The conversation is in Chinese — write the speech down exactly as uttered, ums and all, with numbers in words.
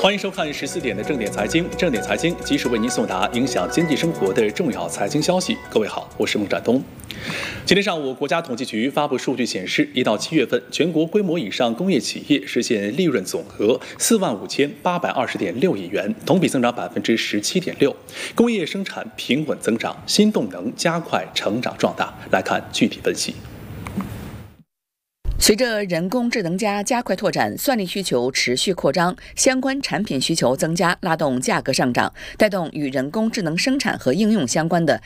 欢迎收看十四点的正点财经，正点财经及时为您送达影响经济生活的重要财经消息。各位好，我是孟展东。今天上午，国家统计局发布数据显示，一到七月份，全国规模以上工业企业实现利润总额四万五千八百二十点六亿元，同比增长百分之十七点六，工业生产平稳增长，新动能加快成长壮大。来看具体分析。 随着人工智能加加快拓展，算力需求持续扩张，相关产品需求增加，拉动价格上涨，带动与人工智能生产和应用相关的